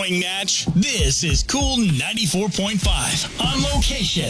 plowing match? This is Cool 94.5 on location.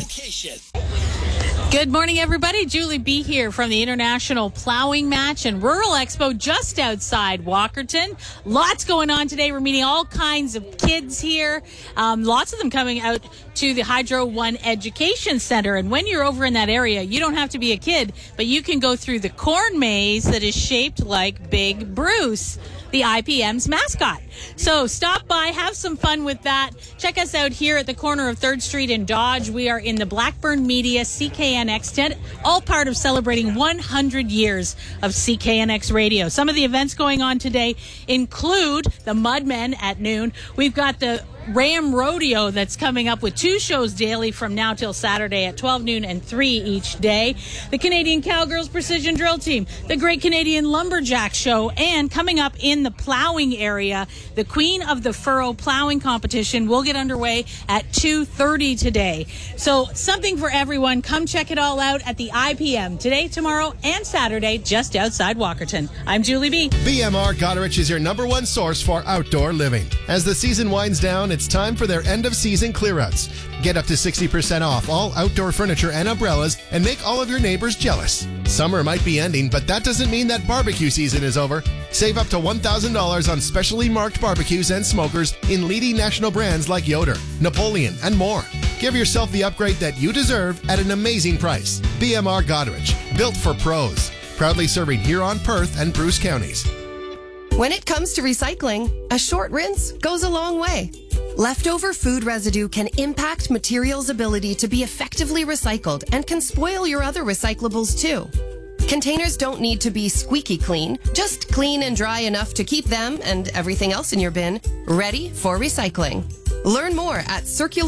Good morning, everybody. Julie B. here from the International Plowing Match and Rural Expo just outside Walkerton. Lots going on today. We're meeting all kinds of kids here. Lots of them coming out to the Hydro One Education Center. And when you're over in that area, you don't have to be a kid, but you can go through the corn maze that is shaped like Big Bruce, the IPM's mascot. So stop by, have some fun with that. Check us out here at the corner of 3rd Street in Dodge. We are in the Blackburn Media CKNX 10, all part of celebrating 100 years of CKNX radio. Some of the events going on today include the Mudmen at noon. We've got the Ram Rodeo that's coming up with 2 shows daily from now till Saturday at 12 noon and 3 each day. The Canadian Cowgirls Precision Drill Team, the Great Canadian Lumberjack Show, and coming up in the plowing area, the Queen of the Furrow Plowing Competition will get underway at 2:30 today. So something for everyone. Come check it all out at the IPM today, tomorrow, and Saturday just outside Walkerton. I'm Julie B. BMR Goderich is your #1 source for outdoor living. As the season winds down, it's time for their end-of-season clearouts. Get up to 60% off all outdoor furniture and umbrellas and make all of your neighbors jealous. Summer might be ending, but that doesn't mean that barbecue season is over. Save up to $1,000 on specially marked barbecues and smokers in leading national brands like Yoder, Napoleon, and more. Give yourself the upgrade that you deserve at an amazing price. BMR Goderich, built for pros. Proudly serving Huron, Perth, and Bruce counties. When it comes to recycling, a short rinse goes a long way. Leftover food residue can impact materials' ability to be effectively recycled and can spoil your other recyclables too. Containers don't need to be squeaky clean, just clean and dry enough to keep them and everything else in your bin ready for recycling. Learn more at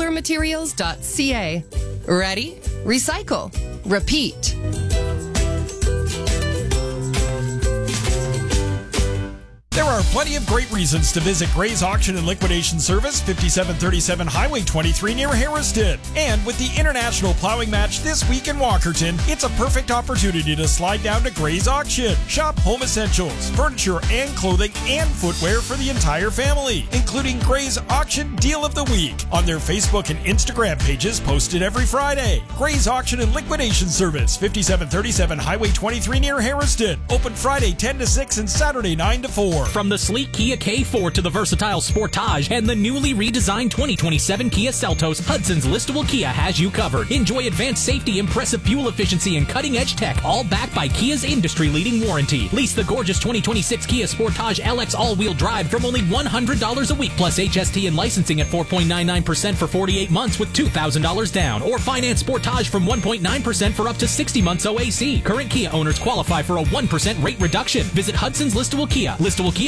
circularmaterials.ca. Ready? Recycle. Repeat. There are plenty of great reasons to visit Gray's Auction and Liquidation Service, 5737 Highway 23 near Harriston. And with the International Plowing Match this week in Walkerton, it's a perfect opportunity to slide down to Gray's Auction. Shop home essentials, furniture and clothing and footwear for the entire family, including Gray's Auction Deal of the Week on their Facebook and Instagram pages posted every Friday. Gray's Auction and Liquidation Service, 5737 Highway 23 near Harriston. Open Friday 10 to 6 and Saturday 9 to 4. From the sleek Kia K4 to the versatile Sportage and the newly redesigned 2027 Kia Seltos, Hudson's listable Kia has you covered. Enjoy advanced safety, impressive fuel efficiency, and cutting-edge tech, all backed by Kia's industry-leading warranty. Lease the gorgeous 2026 Kia Sportage LX all-wheel drive from only $100 a week, plus HST and licensing at 4.99% for 48 months with $2,000 down. Or finance Sportage from 1.9% for up to 60 months OAC. Current Kia owners qualify for a 1% rate reduction. Visit Hudson's listable Kia. Listable Kia